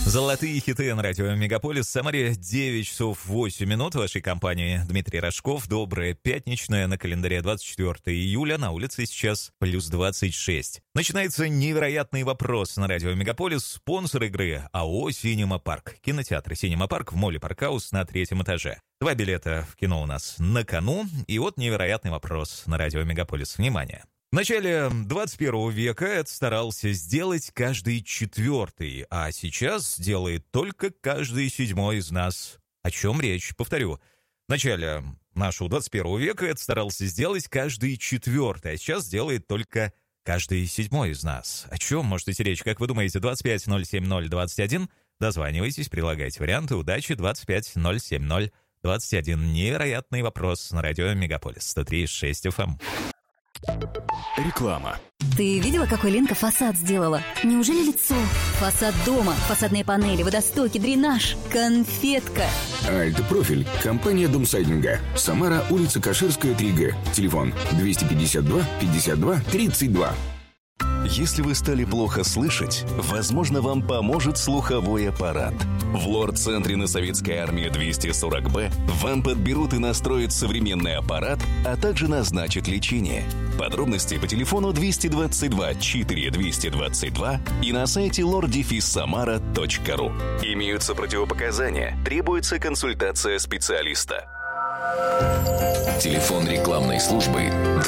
Золотые хиты на радио Мегаполис. В Самаре 9 часов 8 минут. В вашей компании Дмитрий Рожков. Доброе пятничное. На календаре 24 июля. На улице сейчас плюс 26. Начинается невероятный вопрос на радио Мегаполис. Спонсор игры АО «Синема Парк». Кинотеатр «Синема Парк» в молле Паркхаус на 3-м этаже. 2 билета в кино у нас на кону. И вот невероятный вопрос на радио Мегаполис. Внимание. В начале 21 века это старался сделать каждый четвертый, а сейчас делает только каждый седьмой из нас. О чем речь? Повторю. В начале нашего 21 века это старался сделать каждый четвертый, а сейчас делает только каждый седьмой из нас. О чем может идти речь? Как вы думаете, 25-070-21? Дозванивайтесь, прилагайте варианты. Удачи, 25-070-21. Невероятный вопрос на радио Мегаполис 103.6 FM. Реклама. Ты видела, какой Ленка фасад сделала? Неужели лицо? Фасад дома, фасадные панели, водостоки, дренаж, конфетка. Альт-профиль. Компания Домсайдинга. Самара, улица Каширская, 3Г. Телефон 252 52 32. Если вы стали плохо слышать, возможно, вам поможет слуховой аппарат. В лор-центре на Советской армии 240Б вам подберут и настроят современный аппарат, а также назначат лечение. Подробности по телефону 222 4 222 и на сайте lor-samara.ru. Имеются противопоказания, требуется консультация специалиста. Телефон рекламной службы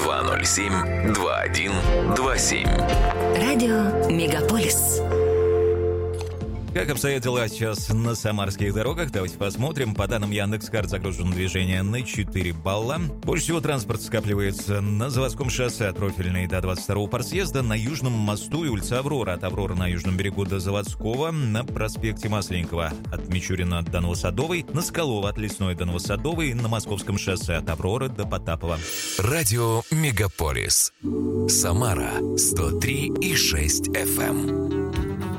207-2127. Радио Мегаполис. Как обстоят дела сейчас на самарских дорогах? Давайте посмотрим. По данным Яндекс.Карт, загружено движение на 4 балла. Больше всего транспорт скапливается на заводском шоссе от Профильной до 22-го парсъезда, на Южном мосту и улице Аврора. От Аврора на Южном берегу до Заводского, на проспекте Масленникова от Мичурина до Новосадовой, на Скалова от Лесной до Новосадовой, на Московском шоссе от Авроры до Потапова. Радио Мегаполис. Самара 103,6 FM.